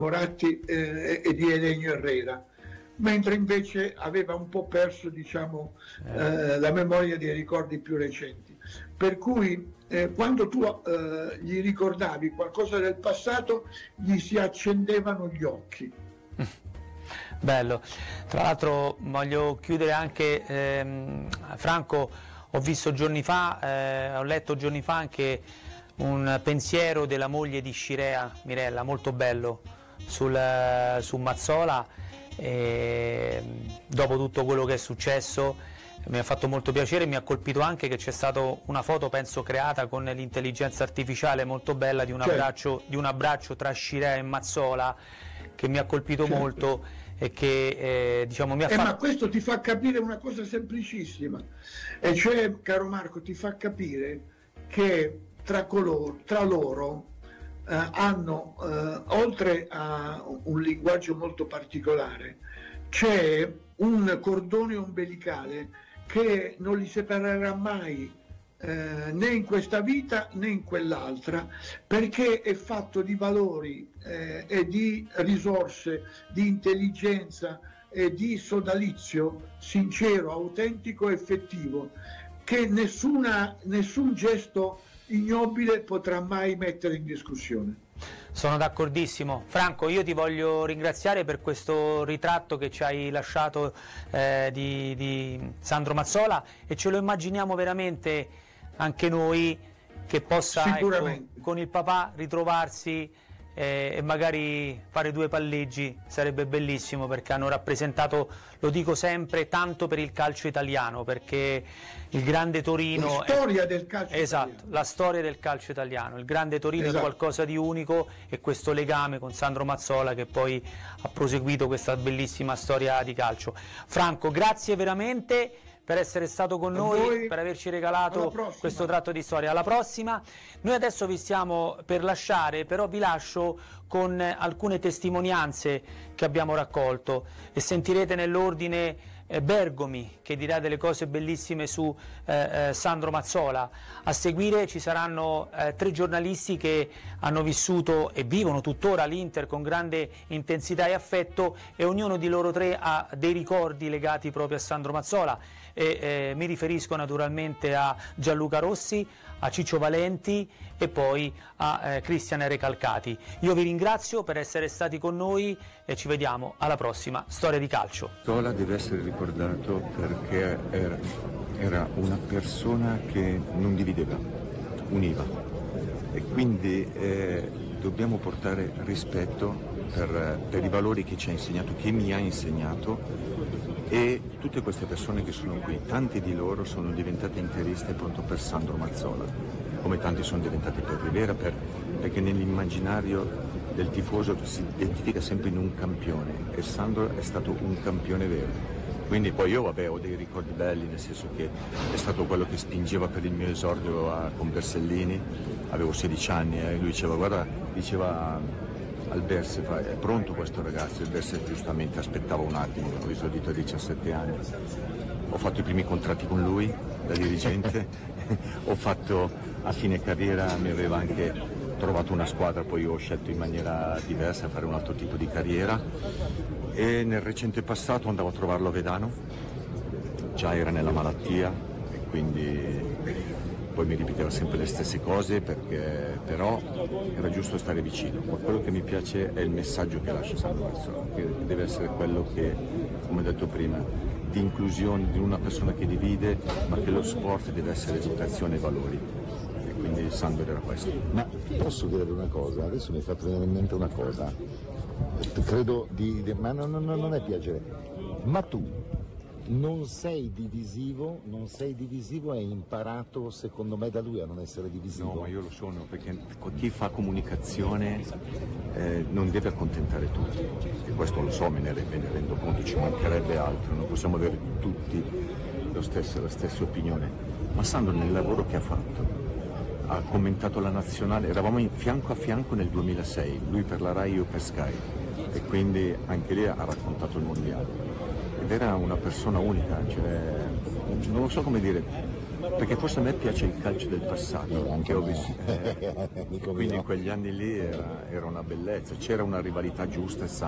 Moratti e di Elenio Herrera, mentre invece aveva un po' perso, diciamo, la memoria dei ricordi più recenti. Per cui quando tu gli ricordavi qualcosa del passato, gli si accendevano gli occhi. Bello. Tra l'altro voglio chiudere anche, Franco, ho visto giorni fa, ho letto giorni fa anche un pensiero della moglie di Scirea, Mirella, molto bello, su Mazzola, dopo tutto quello che è successo. Mi ha fatto molto piacere, mi ha colpito anche che c'è stata una foto, penso creata con l'intelligenza artificiale, molto bella, di un abbraccio tra Scirea e Mazzola, che mi ha colpito molto e che diciamo mi ha fatto... Ma questo ti fa capire una cosa semplicissima, e cioè, caro Marco, ti fa capire che tra loro hanno, oltre a un linguaggio molto particolare, c'è un cordone ombelicale che non li separerà mai, né in questa vita né in quell'altra, perché è fatto di valori e di risorse, di intelligenza e di sodalizio sincero, autentico, effettivo, che nessun gesto ignobile potrà mai mettere in discussione. Sono d'accordissimo. Franco, io ti voglio ringraziare per questo ritratto che ci hai lasciato di Sandro Mazzola, e ce lo immaginiamo veramente anche noi, che possa, ecco, con il papà ritrovarsi e magari fare due palleggi. Sarebbe bellissimo, perché hanno rappresentato, lo dico sempre, tanto per il calcio italiano, perché il grande Torino, la storia del calcio italiano. La storia del calcio italiano, il grande Torino è qualcosa di unico, e questo legame con Sandro Mazzola che poi ha proseguito questa bellissima storia di calcio. Franco, grazie veramente per essere stato con noi, per averci regalato questo tratto di storia. Alla prossima. Noi adesso vi stiamo per lasciare, però vi lascio con alcune testimonianze che abbiamo raccolto, e sentirete nell'ordine Bergomi, che dirà delle cose bellissime su Sandro Mazzola. A seguire ci saranno 3 giornalisti che hanno vissuto e vivono tuttora l'Inter con grande intensità e affetto, e ognuno di loro 3 ha dei ricordi legati proprio a Sandro Mazzola. Mi riferisco naturalmente a Gianluca Rossi, a Ciccio Valenti e poi a Cristian Recalcati. Io vi ringrazio per essere stati con noi e ci vediamo alla prossima Storia di Calcio. Mazzola deve essere ricordato perché era una persona che non divideva, univa, e quindi dobbiamo portare rispetto per i valori che ci ha insegnato, che mi ha insegnato. E tutte queste persone che sono qui, tanti di loro sono diventate interiste proprio per Sandro Mazzola, come tanti sono diventati per Rivera, perché nell'immaginario del tifoso si identifica sempre in un campione, e Sandro è stato un campione vero. Quindi poi io ho dei ricordi belli, nel senso che è stato quello che spingeva per il mio esordio con Bersellini. Avevo 16 anni e lui diceva al Berse, è pronto questo ragazzo? Il Berse giustamente aspettava un attimo, ho esordito a 17 anni, ho fatto i primi contratti con lui da dirigente, ho fatto a fine carriera, mi aveva anche trovato una squadra, poi ho scelto in maniera diversa, fare un altro tipo di carriera, e nel recente passato andavo a trovarlo a Vedano, già era nella malattia, e quindi poi mi ripeteva sempre le stesse cose, perché però era giusto stare vicino. Ma quello che mi piace è il messaggio che lascia Sandro Mazzola, che deve essere quello che, come ho detto prima, di inclusione, di una persona che divide, ma che lo sport deve essere educazione e valori. E quindi Sandro era questo. Ma posso dire una cosa? Adesso mi è fatto venire in mente una cosa. Credo ma non è piacere. Ma tu non sei divisivo e hai imparato, secondo me, da lui a non essere divisivo. No, ma io lo sono, perché chi fa comunicazione non deve accontentare tutti, e questo lo so, me ne rendo conto, ci mancherebbe altro, non possiamo avere tutti la stessa opinione. Ma Sandro, nel lavoro che ha fatto, ha commentato la nazionale, eravamo fianco a fianco nel 2006, lui per la Rai, io per Sky, e quindi anche lì ha raccontato il mondiale. Ed era una persona unica, cioè, non so come dire, perché forse a me piace il calcio del passato che ho vissuto. Dico Quindi io. in quegli anni lì era una bellezza, c'era una rivalità giusta e sana.